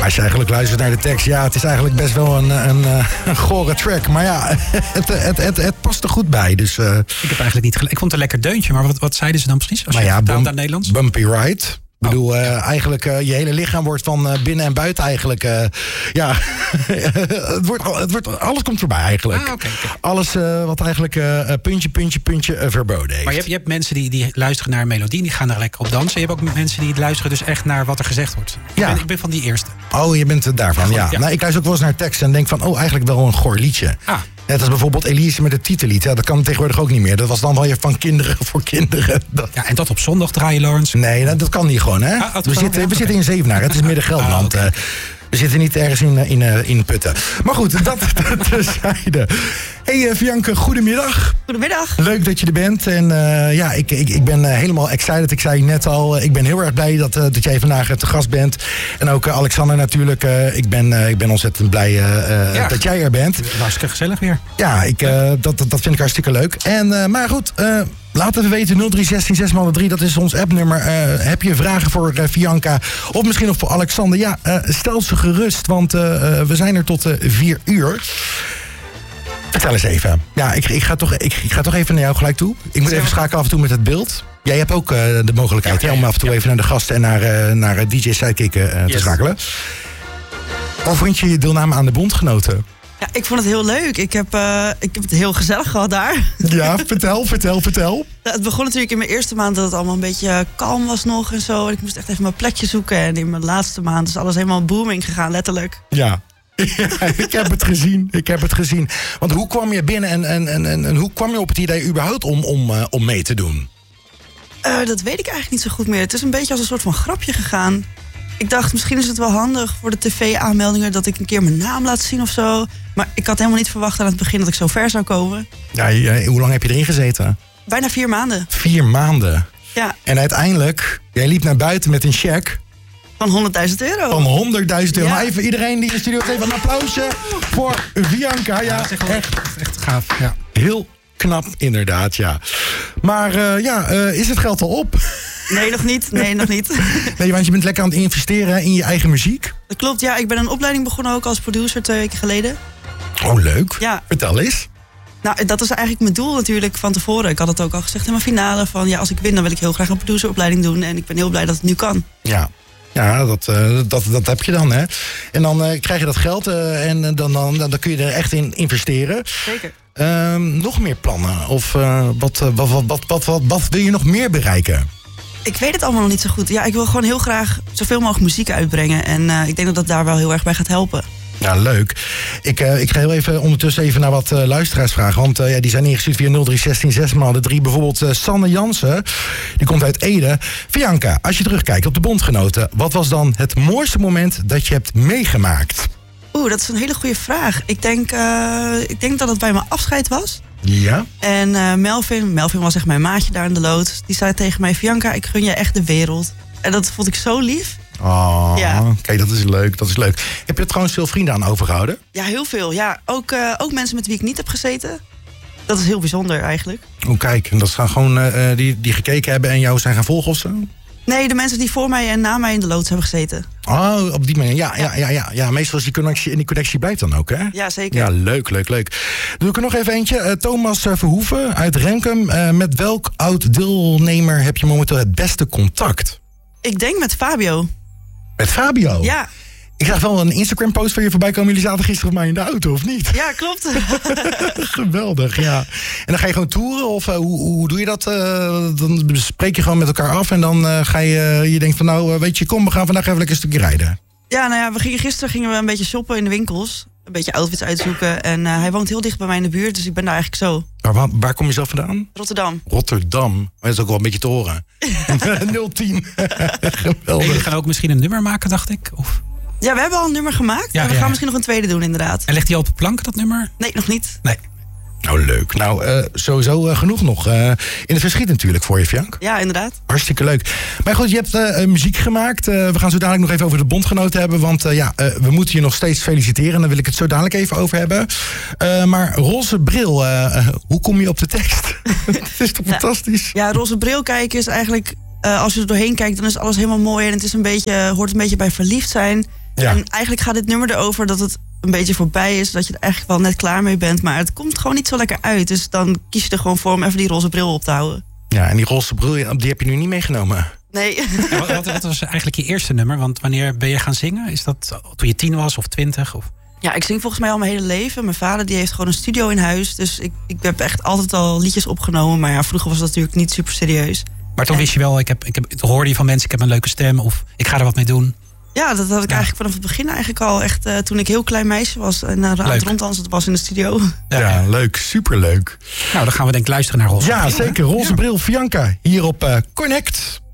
als je eigenlijk luistert naar de tekst... ja, het is eigenlijk best wel een gore track. Maar ja, het past er goed bij. Dus, ik heb eigenlijk niet ik vond het een lekker deuntje. Maar wat zeiden ze dan precies? Als je vertaalt naar het Nederlands? Bumpy ride. Ik bedoel, eigenlijk je hele lichaam wordt van binnen en buiten eigenlijk... alles komt voorbij eigenlijk. Okay. Alles wat eigenlijk puntje verboden heeft. Maar je hebt mensen die luisteren naar een melodie... die gaan daar lekker op dansen. Je hebt ook mensen die luisteren dus echt naar wat er gezegd wordt. Ik ben van die eerste. Oh, je bent daarvan, ja. Nou, ik luister ook wel eens naar tekst en denk van... eigenlijk wel een goor liedje. Net als bijvoorbeeld Elise met het titellied. Ja, dat kan tegenwoordig ook niet meer. Dat was dan wel weer van kinderen voor kinderen. Ja, en dat op zondag draaien, Lawrence? Nee, dat kan niet gewoon, hè? We zitten in Zevenaar. Het is midden Gelderland. We zitten niet ergens in Putten. Maar goed, dat terzijde. Hey Fianke, goedemiddag. Goedemiddag. Leuk dat je er bent. En ik ben helemaal excited. Ik zei net al, ik ben heel erg blij dat jij vandaag te gast bent. En ook Alexander natuurlijk. Ik ben ontzettend blij dat jij er bent. Hartstikke gezellig weer. Ja, dat vind ik hartstikke leuk. En, maar goed... laat even weten, 0316 6x3, dat is ons appnummer. Heb je vragen voor Fianka of misschien nog voor Alexander? Ja, stel ze gerust, want we zijn er tot 4 uur. Vertel eens even. Ja, ik ga toch even naar jou gelijk toe. Ik moet even schakelen af en toe met het beeld. Jij hebt ook de mogelijkheid om af en toe even naar de gasten en naar DJ Sidekick te schakelen. Hoe vond je deelname aan de Bondgenoten? Ja, ik vond het heel leuk. Ik heb het heel gezellig gehad daar. Ja, vertel. Het begon natuurlijk in mijn eerste maand dat het allemaal een beetje kalm was nog en zo. En ik moest echt even mijn plekje zoeken. En in mijn laatste maand is alles helemaal booming gegaan, letterlijk. Ja, ik heb het gezien. Want hoe kwam je binnen en hoe kwam je op het idee überhaupt om mee te doen? Dat weet ik eigenlijk niet zo goed meer. Het is een beetje als een soort van grapje gegaan. Ik dacht, misschien is het wel handig voor de tv-aanmeldingen... dat ik een keer mijn naam laat zien of zo. Maar ik had helemaal niet verwacht aan het begin dat ik zo ver zou komen. Ja, hoe lang heb je erin gezeten? Bijna 4 maanden. 4 maanden? Ja. En uiteindelijk, jij liep naar buiten met een cheque... Van €100.000. Van €100.000. Ja. Maar even iedereen die in de studio heeft, even een applausje voor Fianka. Ja, dat is echt gaaf. Ja. Heel knap, inderdaad, ja. Maar is het geld al op? Nee, nog niet. Nee, want je bent lekker aan het investeren in je eigen muziek. Dat klopt, ja. Ik ben een opleiding begonnen ook als producer 2 weken geleden. Oh, leuk. Ja. Vertel eens. Nou, dat is eigenlijk mijn doel natuurlijk van tevoren. Ik had het ook al gezegd in mijn finale. Van ja, als ik win, dan wil ik heel graag een produceropleiding doen. En ik ben heel blij dat het nu kan. Ja, dat heb je dan, hè. En dan krijg je dat geld en dan kun je er echt in investeren. Zeker. Nog meer plannen? Of wat wil je nog meer bereiken? Ik weet het allemaal nog niet zo goed. Ja, ik wil gewoon heel graag zoveel mogelijk muziek uitbrengen. En ik denk dat dat daar wel heel erg bij gaat helpen. Ja, leuk. Ik ga heel even ondertussen even naar wat luisteraars vragen. Want die zijn ingestuurd via 0316 6x3. Bijvoorbeeld Sanne Jansen, die komt uit Ede. Fianka, als je terugkijkt op de Bondgenoten... wat was dan het mooiste moment dat je hebt meegemaakt? Dat is een hele goede vraag. Ik denk dat het bij mijn afscheid was. Ja. En Melvin was echt mijn maatje daar in de loods. Die zei tegen mij, Fianka, ik gun je echt de wereld. En dat vond ik zo lief. Oh, ja. Kijk, dat is leuk. Heb je er trouwens veel vrienden aan overgehouden? Ja, heel veel. Ja, ook mensen met wie ik niet heb gezeten. Dat is heel bijzonder eigenlijk. Oh, kijk, en dat zijn gewoon die gekeken hebben en jou zijn gaan volgen of zo? Nee, de mensen die voor mij en na mij in de loods hebben gezeten. Oh, op die manier. Ja, meestal is die connectie blijft dan ook, hè? Ja, zeker. Ja, leuk. Doe ik er nog even eentje. Thomas Verhoeven uit Renkum. Met welk oud deelnemer heb je momenteel het beste contact? Ik denk met Fabio. Met Fabio? Ja. Ik zag wel een Instagram-post van je voorbij komen. Jullie zaten gisteren op mij in de auto, of niet? Ja, klopt. Geweldig, ja. En dan ga je gewoon toeren? Of hoe doe je dat? Dan spreek je gewoon met elkaar af en dan ga je denkt van nou, weet je, kom, we gaan vandaag even lekker een stukje rijden. Ja, nou ja, gisteren gingen we een beetje shoppen in de winkels. Een beetje outfits uitzoeken. En hij woont heel dicht bij mij in de buurt, dus ik ben daar eigenlijk zo. Maar waar kom je zelf vandaan? Rotterdam. Maar dat is ook wel een beetje te horen. 010. Geweldig. Jullie gaan ook misschien een nummer maken, dacht ik? Of? Ja, we hebben al een nummer gemaakt. Ja, en we gaan misschien nog een tweede doen, inderdaad. En ligt die al op de plank, dat nummer? Nee, nog niet. Nee. Nou, leuk. Nou, sowieso genoeg nog. In het verschiet natuurlijk voor je, Fiank. Ja, inderdaad. Hartstikke leuk. Maar goed, je hebt muziek gemaakt. We gaan zo dadelijk nog even over de Bondgenoten hebben. Want we moeten je nog steeds feliciteren. En daar wil ik het zo dadelijk even over hebben. Maar Roze Bril, hoe kom je op de tekst? Het is toch fantastisch? Ja, Roze Bril kijken is eigenlijk als je er doorheen kijkt, dan is alles helemaal mooi. En het is hoort een beetje bij verliefd zijn. Ja. En eigenlijk gaat dit nummer erover dat het een beetje voorbij is. Dat je er eigenlijk wel net klaar mee bent. Maar het komt gewoon niet zo lekker uit. Dus dan kies je er gewoon voor om even die roze bril op te houden. Ja, en die roze bril, die heb je nu niet meegenomen. Nee. Wat was eigenlijk je eerste nummer? Want wanneer ben je gaan zingen? Is dat toen je 10 was of 20? Of? Ja, ik zing volgens mij al mijn hele leven. Mijn vader die heeft gewoon een studio in huis. Dus ik heb echt altijd al liedjes opgenomen. Maar ja, vroeger was dat natuurlijk niet super serieus. Maar toen wist je wel, het hoorde je van mensen, ik heb een leuke stem. Of ik ga er wat mee doen. Ja, dat had ik eigenlijk vanaf het begin eigenlijk al. Echt toen ik heel klein meisje was. En aan het ronddansen was in de studio. Ja, leuk. Superleuk. Nou, dan gaan we denk ik luisteren naar Roze. Ja, zeker. Roze bril, Fianca. Hier op Connect.